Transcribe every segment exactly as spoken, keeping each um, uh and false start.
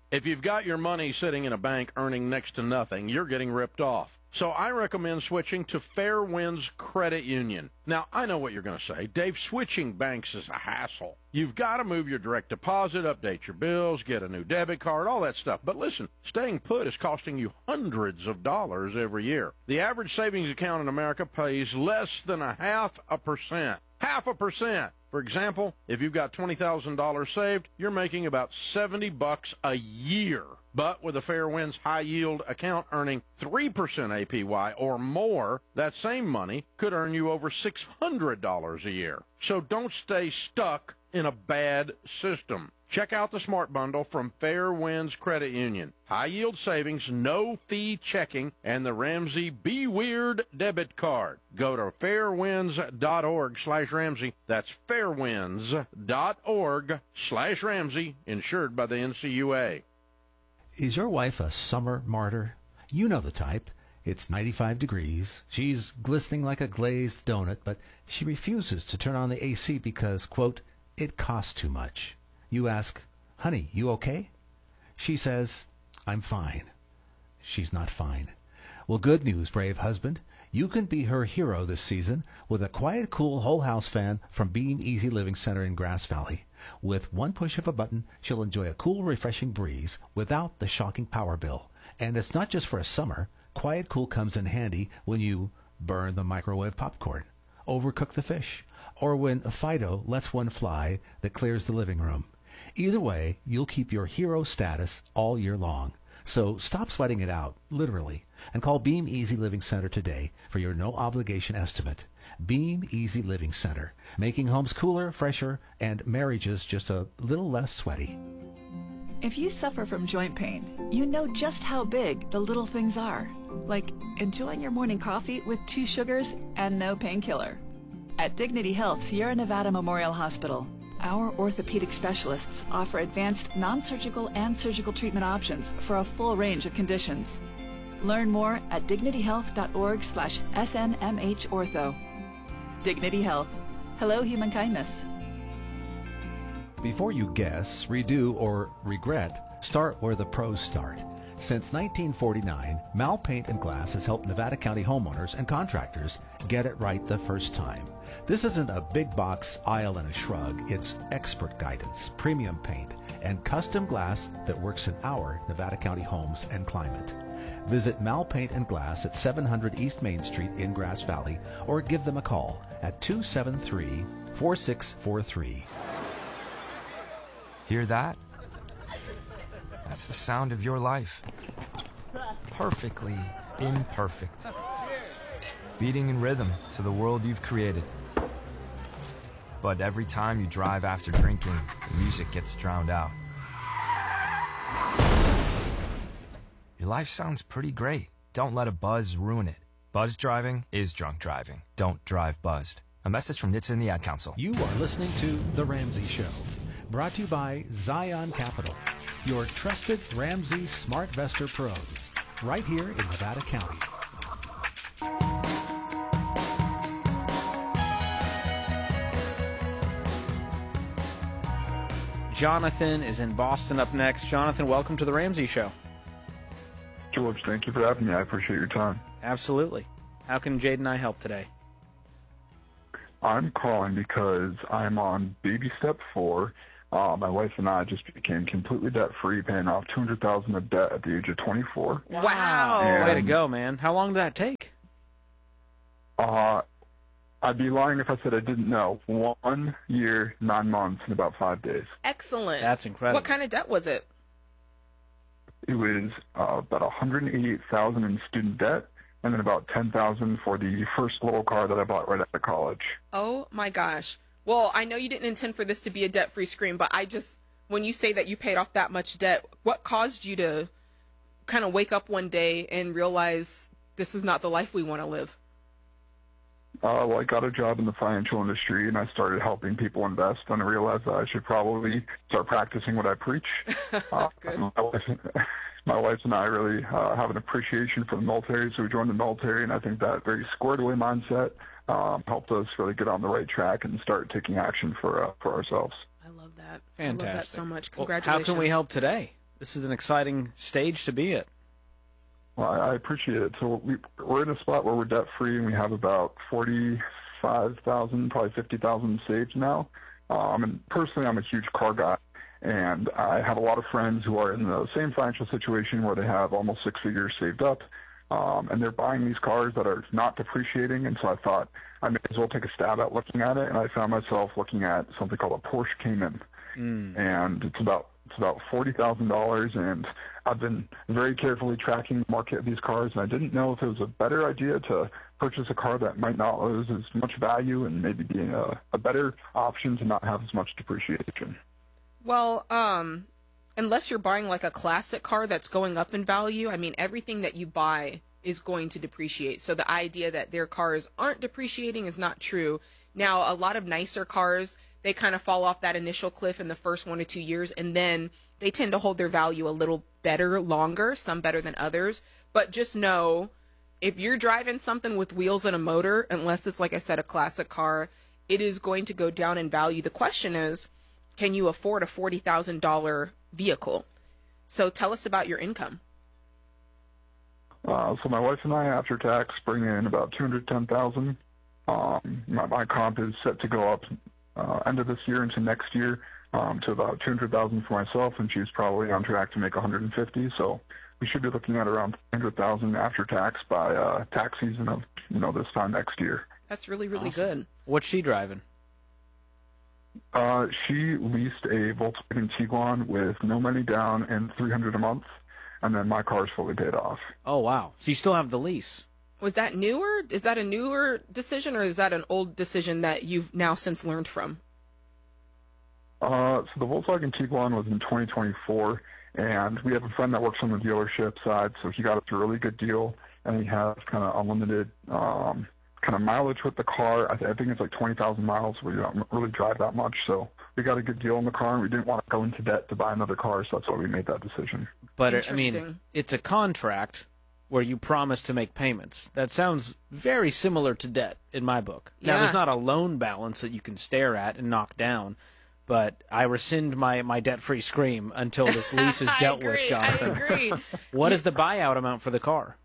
If you've got your money sitting in a bank earning next to nothing, you're getting ripped off. So I recommend switching to Fairwinds Credit Union. Now, I know what you're going to say. Dave, switching banks is a hassle. You've got to move your direct deposit, update your bills, get a new debit card, all that stuff. But listen, staying put is costing you hundreds of dollars every year. The average savings account in America pays less than a half a percent. Half a percent. For example, if you've got twenty thousand dollars saved, you're making about seventy bucks a year. But with a Fairwinds high-yield account earning three percent A P Y or more, that same money could earn you over six hundred dollars a year. So don't stay stuck in a bad system. Check out the Smart Bundle from Fairwinds Credit Union. High-yield savings, no-fee checking, and the Ramsey Be Weird debit card. Go to fairwinds.org slash Ramsey. That's fairwinds.org slash Ramsey, insured by the N C U A. Is your wife a summer martyr? You know the type. It's ninety-five degrees. She's glistening like a glazed donut, but she refuses to turn on the A C because, quote, it costs too much. You ask, honey, you okay? She says, I'm fine. She's not fine. Well, good news, brave husband. You can be her hero this season with a quiet, cool, whole house fan from Beam Easy Living Center in Grass Valley. With one push of a button, she'll enjoy a cool, refreshing breeze without the shocking power bill. And it's not just for a summer. Quiet Cool comes in handy when you burn the microwave popcorn, overcook the fish, or when Fido lets one fly that clears the living room. Either way, you'll keep your hero status all year long. So stop sweating it out, literally, and call Beam Easy Living Center today for your no-obligation estimate. Beam Easy Living Center, making homes cooler, fresher, and marriages just a little less sweaty. If you suffer from joint pain, you know just how big the little things are, like enjoying your morning coffee with two sugars and no painkiller. At Dignity Health Sierra Nevada Memorial Hospital, our orthopedic specialists offer advanced non-surgical and surgical treatment options for a full range of conditions. Learn more at dignityhealth.org slash SNMHortho. Dignity Health. Hello, human kindness. Before you guess, redo, or regret, start where the pros start. Since nineteen forty-nine, Mal Paint and Glass has helped Nevada County homeowners and contractors get it right the first time. This isn't a big box aisle and a shrug. It's expert guidance, premium paint, and custom glass that works in our Nevada County homes and climate. Visit Mal Paint and Glass at seven hundred East Main Street in Grass Valley or give them a call at two seven three, four six four three. Hear that? That's the sound of your life. Perfectly imperfect. Beating in rhythm to the world you've created. But every time you drive after drinking, the music gets drowned out. Your life sounds pretty great. Don't let a buzz ruin it. Buzz driving is drunk driving. Don't drive buzzed. A message from N H T S A and the Ad Council. You are listening to The Ramsey Show, brought to you by Zion Capital, your trusted Ramsey SmartVestor pros, right here in Nevada County. Jonathan is in Boston up next. Jonathan, welcome to The Ramsey Show. George, thank you for having me. I appreciate your time. Absolutely. How can Jade and I help today? I'm calling because I'm on baby step four. Uh, my wife and I just became completely debt-free, paying off two hundred thousand dollars of debt at the age of twenty-four. Wow. And, way to go, man. How long did that take? Uh, I'd be lying if I said I didn't know. One year, nine months, and about five days. Excellent. That's incredible. What kind of debt was it? It was uh, about one hundred eighty-eight thousand dollars in student debt, and then about ten thousand dollars for the first little car that I bought right out of college. Oh, my gosh. Well, I know you didn't intend for this to be a debt-free screen, but I just, when you say that you paid off that much debt, what caused you to kind of wake up one day and realize this is not the life we want to live? Uh, well, I got a job in the financial industry, and I started helping people invest, and I realized that I should probably start practicing what I preach. uh, my, wife, my wife and I really uh, have an appreciation for the military, so we joined the military, and I think that very squared-away mindset um, helped us really get on the right track and start taking action for uh, for ourselves. I love that. Fantastic. I love that so much. Well, Congratulations. how can we help today? This is an exciting stage to be at. Well, I I appreciate it. So we, we're in a spot where we're debt-free, and we have about forty-five thousand, probably fifty thousand saved now. Um, and personally, I'm a huge car guy, and I have a lot of friends who are in the same financial situation where they have almost six figures saved up, um, and they're buying these cars that are not depreciating. And so I thought I may as well take a stab at looking at it, and I found myself looking at something called a Porsche Cayman, mm. and it's about it's about forty thousand dollars, and I've been very carefully tracking the market of these cars, and I didn't know if it was a better idea to purchase a car that might not lose as much value and maybe be a, a better option to not have as much depreciation. Well, um, unless you're buying like a classic car that's going up in value, I mean, everything that you buy is going to depreciate. So the idea that their cars aren't depreciating is not true. Now, a lot of nicer cars, they kind of fall off that initial cliff in the first one to two years, and then they tend to hold their value a little better longer, some better than others. But just know, if you're driving something with wheels and a motor, unless it's, like I said, a classic car, it is going to go down in value. The question is, can you afford a forty thousand dollars vehicle? So tell us about your income. Uh, so my wife and I, after tax, bring in about two hundred ten thousand dollars. Um, my, my comp is set to go up uh, end of this year into next year um, to about two hundred thousand dollars for myself, and she's probably on track to make one hundred fifty thousand dollars. So we should be looking at around three hundred thousand dollars after tax by uh, tax season of you know this time next year. That's really really Awesome. good. What's she driving? Uh, she leased a Volkswagen Tiguan with no money down and three hundred dollars a month, and then my car's fully paid off. Oh wow! So you still have the lease? Was that newer? Is that a newer decision, or is that an old decision that you've now since learned from? Uh, so the Volkswagen Tiguan was in twenty twenty-four, and we have a friend that works on the dealership side, so he got us a really good deal, and he has kind of unlimited um, kind of mileage with the car. I, th- I think it's like twenty thousand miles. We don't really drive that much, so we got a good deal on the car, and we didn't want to go into debt to buy another car, so that's why we made that decision. But I mean, it's a contract where you promise to make payments. That sounds very similar to debt in my book. Now, Yeah. there's not a loan balance that you can stare at and knock down, but I rescind my, my debt-free scream until this lease is dealt I agree, with, Jonathan. I agree. What is the buyout amount for the car?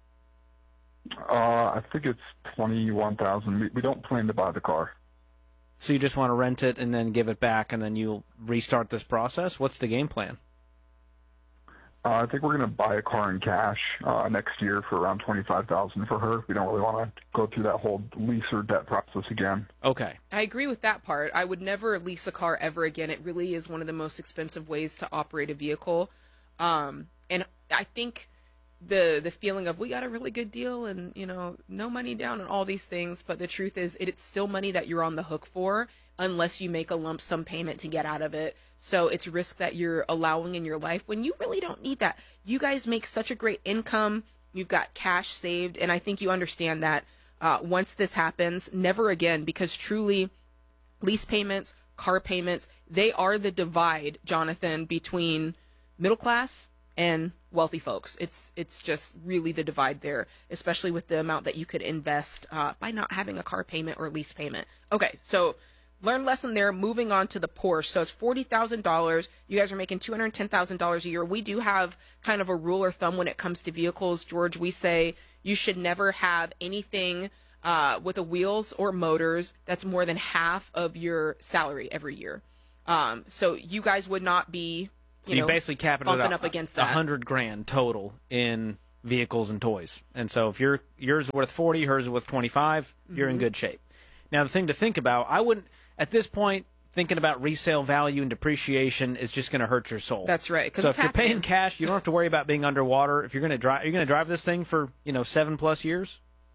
Uh, I think it's twenty-one thousand dollars. We, we don't plan to buy the car. So you just want to rent it and then give it back, and then you'll restart this process? What's the game plan? Uh, I think we're going to buy a car in cash uh, next year for around twenty-five thousand dollars for her. We don't really want to go through that whole lease or debt process again. Okay. I agree with that part. I would never lease a car ever again. It really is one of the most expensive ways to operate a vehicle. Um, and I think the the feeling of we got a really good deal and, you know, no money down and all these things, but the truth is it, it's still money that you're on the hook for unless you make a lump sum payment to get out of it. So it's risk that you're allowing in your life when you really don't need that. You guys make such a great income. You've got cash saved, and I think you understand that uh, once this happens, never again, because truly lease payments, car payments, they are the divide, Jonathan, between middle class and wealthy folks. It's it's just really the divide there, especially with the amount that you could invest uh, by not having a car payment or lease payment. Okay, so learn lesson there. Moving on to the Porsche. So it's forty thousand dollars. You guys are making two hundred ten thousand dollars a year. We do have kind of a rule or thumb when it comes to vehicles, George. We say you should never have anything uh, with the wheels or motors that's more than half of your salary every year. Um, so you guys would not be, you So you know, basically cap it bumping at up against a that. hundred grand total in vehicles and toys. And so if your yours is worth forty, hers is worth twenty-five, you're in Mhm. good shape. Now the thing to think about, I wouldn't at this point thinking about resale value and depreciation is just going to hurt your soul. That's right. 'cause So it's if you're happening. paying cash, you don't have to worry about being underwater. If you're going to drive, you're going to drive this thing for you know seven plus years.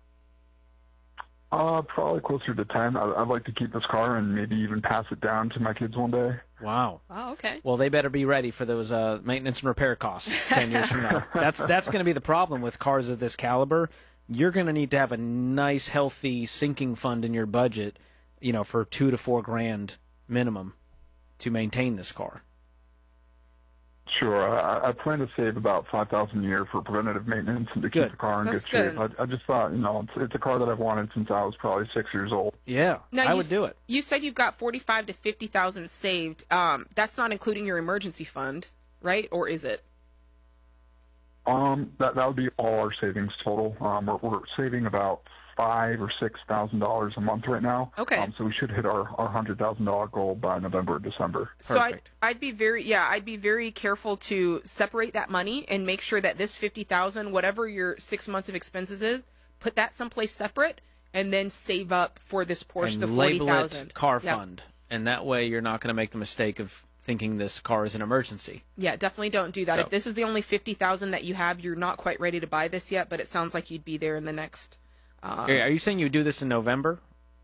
Uh, probably closer to ten. I, I'd like to keep this car and maybe even pass it down to my kids one day. Wow. Oh, okay. Well, they better be ready for those uh, maintenance and repair costs ten years from now. That's that's going to be the problem with cars of this caliber. You're going to need to have a nice, healthy sinking fund in your budget, you know, for two to four grand minimum to maintain this car. Sure. I, I plan to save about five thousand a year for preventative maintenance and to Good. keep the car in That's good shape. good. I, I just thought, you know, it's, it's a car that I've wanted since I was probably six years old. Yeah, Now, I you would s- do it. You said you've got forty-five to fifty thousand saved. Um, that's not including your emergency fund, right? Or is it? Um, that that would be all our savings total. Um, we're, we're saving about five or six thousand dollars a month right now. Okay. Um, so we should hit our our hundred thousand dollar goal by November or December. So I'd, I'd be very yeah I'd be very careful to separate that money and make sure that this fifty thousand, whatever your six months of expenses is, put that someplace separate and then save up for this portion, and the forty label thousand it car yep. fund, and that way you're not going to make the mistake of thinking this car is an emergency. Yeah, definitely don't do that. So, if this is the only fifty thousand that you have, you're not quite ready to buy this yet, but it sounds like you'd be there in the next. Um, are you saying you do this in November?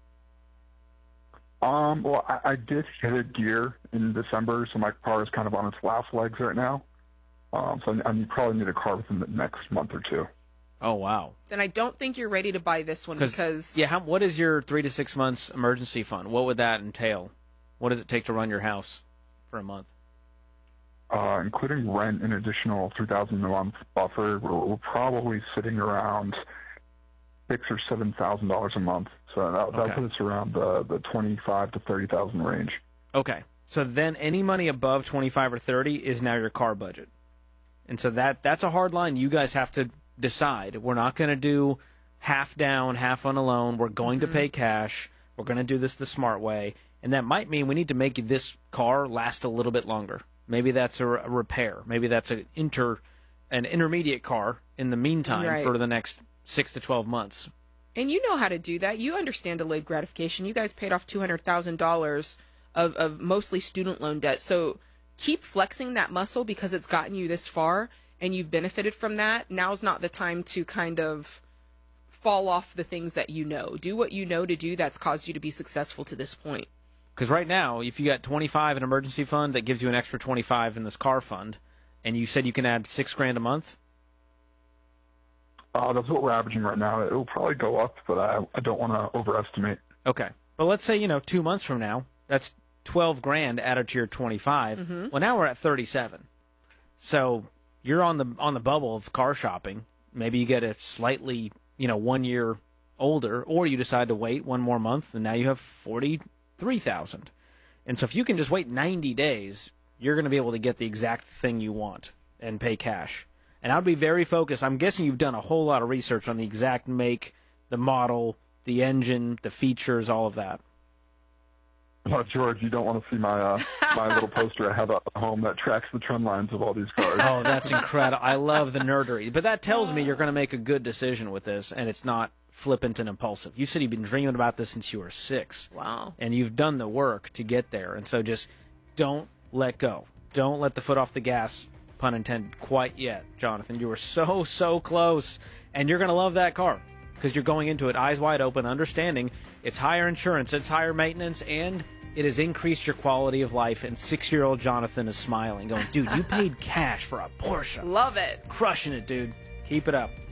Um, well, I, I did hit a gear in December, so my car is kind of on its last legs right now. Um, so I, I probably need a car within the next month or two. Oh wow! Then I don't think you're ready to buy this one because yeah, how, what is your three to six months emergency fund? What would that entail? What does it take to run your house for a month? Uh, including rent and additional three thousand a month buffer, we're, we're probably sitting around six or seven thousand dollars a month. So that that Okay. puts us around the the twenty five to thirty thousand range. Okay, so then any money above twenty five or thirty is now your car budget, and so that that's a hard line. You guys have to decide. We're not going to do half down, half on a loan. We're going Mhm. to pay cash. We're going to do this the smart way, and that might mean we need to make this car last a little bit longer. Maybe that's a, a repair. Maybe that's an inter, an intermediate car in the meantime Right. for the next six to twelve months. And you know how to do that. You understand delayed gratification. You guys paid off two hundred thousand dollars of, of mostly student loan debt. So keep flexing that muscle because it's gotten you this far and you've benefited from that. Now's not the time to kind of fall off the things that you know. Do what you know to do that's caused you to be successful to this point. Because right now, if you got twenty-five in emergency fund, that gives you an extra twenty-five in this car fund, and you said you can add six grand a month. Uh, that's what we're averaging right now. It will probably go up, but I, I don't want to overestimate. Okay, but let's say you know two months from now, that's twelve grand added to your twenty-five. Mm-hmm. Well, now we're at thirty-seven. So you're on the on the bubble of car shopping. Maybe you get a slightly you know one year older, or you decide to wait one more month, and now you have forty-three thousand. And so if you can just wait ninety days, you're going to be able to get the exact thing you want and pay cash. And I'd be very focused. I'm guessing you've done a whole lot of research on the exact make, the model, the engine, the features, all of that. Uh, George, you don't want to see my uh, my little poster I have at home that tracks the trend lines of all these cars. Oh, that's incredible. I love the nerdery. But that tells me you're going to make a good decision with this, and it's not flippant and impulsive. You said you've been dreaming about this since you were six. Wow. And you've done the work to get there. And so just don't let go. Don't let the foot off the gas, pun intended, quite yet, Jonathan. You were so, so close. And you're going to love that car because you're going into it eyes wide open, understanding it's higher insurance, it's higher maintenance, and it has increased your quality of life. And six-year-old Jonathan is smiling, going, dude, you paid cash for a Porsche. Love it. Crushing it, dude. Keep it up.